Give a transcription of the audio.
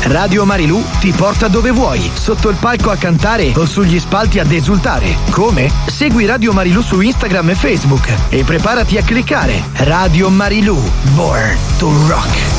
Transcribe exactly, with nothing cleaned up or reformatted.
Radio Marilù ti porta dove vuoi, sotto il palco a cantare o sugli spalti ad esultare. Come? Segui Radio Marilù su Instagram e Facebook e preparati a cliccare. Radio Marilù, born to rock.